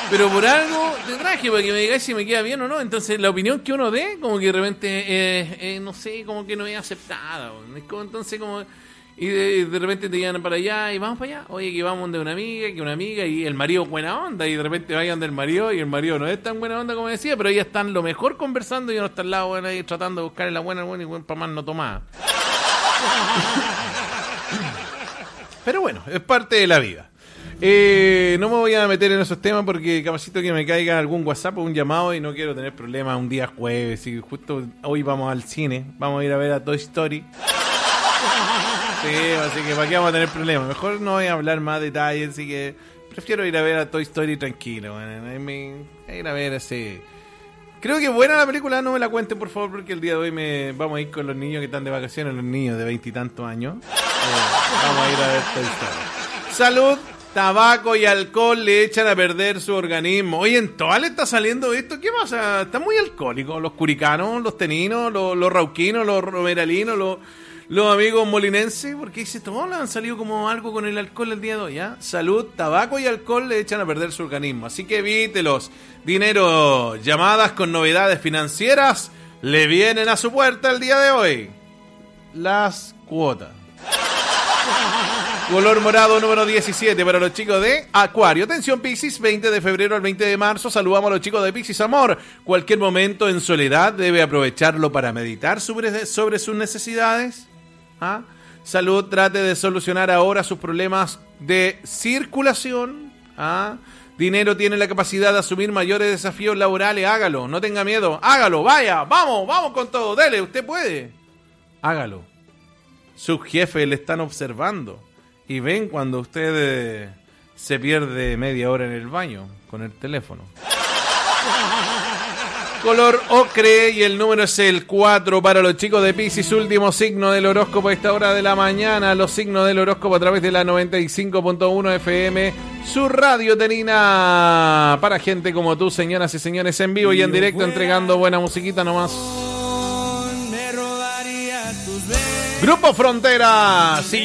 Pero por algo te traje para que me digáis si me queda bien o no. Entonces la opinión que uno dé, como que de repente, no sé, como que no es aceptada. Es como, entonces como... Y de repente te llevan para allá y vamos para allá. Oye, que vamos de una amiga y el marido buena onda. Y de repente vayan del marido y el marido no es tan buena onda como decía, pero ellas están lo mejor conversando y uno está al lado, bueno, ahí tratando de buscar la buena y bueno, para más no tomar. Pero bueno, es parte de la vida. No me voy a meter en esos temas porque capacito que me caiga algún WhatsApp o un llamado y no quiero tener problemas un día jueves. Y justo hoy vamos al cine, vamos a ir a ver a Toy Story. Sí, así que para qué vamos a tener problemas. Mejor no voy a hablar más detalles, así que prefiero ir a ver a Toy Story tranquilo. Ir a ver ese... Creo que buena la película, no me la cuenten por favor, porque el día de hoy vamos a ir con los niños que están de vacaciones, los niños de 20 y tantos años. Vamos a ir a ver Toy Story. Salud, tabaco y alcohol le echan a perder su organismo. Oye, en todas le está saliendo esto, ¿qué pasa? Están muy alcohólicos los curicanos, los teninos, los rauquinos, los romeralinos, los amigos molinenses, porque dice, todos han salido como algo con el alcohol el día de hoy, ¿ya? Salud, tabaco y alcohol le echan a perder su organismo, así que evítelos. Dinero, llamadas con novedades financieras le vienen a su puerta el día de hoy. Las cuotas. Color morado número 17 para los chicos de Acuario. Atención Piscis, 20 de febrero al 20 de marzo. Saludamos a los chicos de Piscis. Amor, cualquier momento en soledad debe aprovecharlo para meditar sobre sus necesidades. ¿Ah? Salud, trate de solucionar ahora sus problemas de circulación. ¿Ah? Dinero, tiene la capacidad de asumir mayores desafíos laborales. Hágalo, no tenga miedo. Hágalo, vaya, vamos con todo. Dele, usted puede. Hágalo. Sus jefes le están observando y ven cuando usted se pierde media hora en el baño con el teléfono. Color ocre y el número es el 4 para los chicos de Piscis. Último signo del horóscopo a esta hora de la mañana. Los signos del horóscopo a través de la 95.1 FM. Su radio tenina para gente como tú, señoras y señores, en vivo y en directo, entregando buena musiquita nomás. Grupo Frontera.